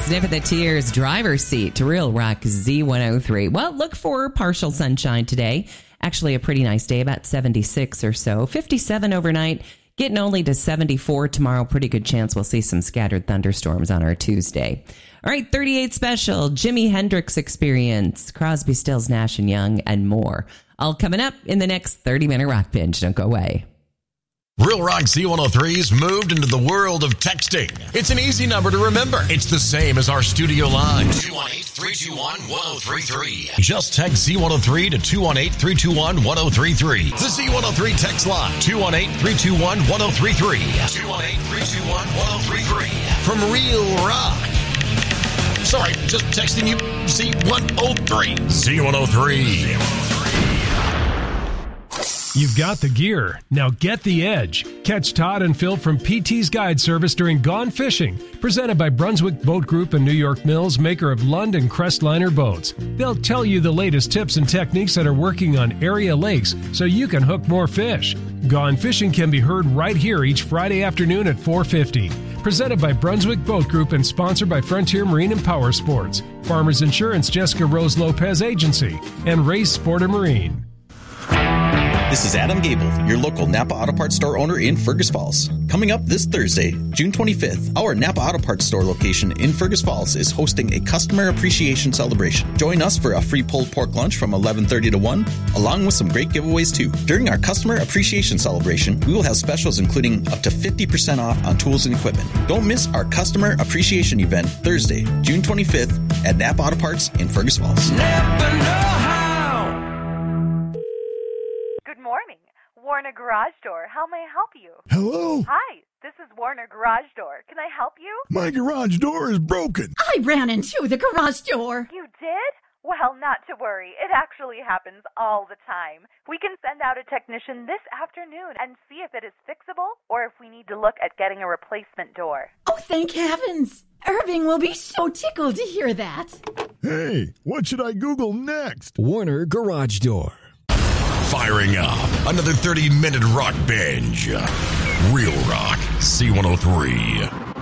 Sniff of the Tears, driver's seat to Real Rock Z103. Well, look for partial sunshine today. Actually, a pretty nice day, about 76 or so. 57 overnight, getting only to 74 tomorrow. Pretty good chance we'll see some scattered thunderstorms on our Tuesday. All right, 38 special, Jimi Hendrix Experience, Crosby, Stills, Nash & Young, and more. All coming up in the next 30-minute Rock Binge. Don't go away. Real Rock Z103's moved into the world of texting. It's an easy number to remember. It's the same as our studio line. 218-321-1033. Just text Z103 to 218-321-1033. The Z103 text line. 218-321-1033. 218-321-1033. From Real Rock. Sorry, just texting you Z103. Z103. You've got the gear. Now get the edge. Catch Todd and Phil from PT's Guide Service during Gone Fishing, presented by Brunswick Boat Group and New York Mills, maker of Lund and Crestliner boats. They'll tell you the latest tips and techniques that are working on area lakes so you can hook more fish. Gone Fishing can be heard right here each Friday afternoon at 4:50. Presented by Brunswick Boat Group and sponsored by Frontier Marine and Power Sports, Farmers Insurance, Jessica Rose Lopez Agency, and Race Sport and Marine. This is Adam Gable, your local Napa Auto Parts store owner in Fergus Falls. Coming up this Thursday, June 25th, our Napa Auto Parts store location in Fergus Falls is hosting a customer appreciation celebration. Join us for a free pulled pork lunch from 11:30 to 1, along with some great giveaways too. During our customer appreciation celebration, we will have specials including up to 50% off on tools and equipment. Don't miss our customer appreciation event Thursday, June 25th at Napa Auto Parts in Fergus Falls. Warner Garage Door. How may I help you? Hello? Hi, this is Warner Garage Door. Can I help you? My garage door is broken. I ran into the garage door. You did? Well, not to worry. It actually happens all the time. We can send out a technician this afternoon and see if it is fixable or if we need to look at getting a replacement door. Oh, thank heavens. Irving will be so tickled to hear that. Hey, what should I Google next? Warner Garage Door. Firing up another 30-minute Rock Binge. Real Rock Z103.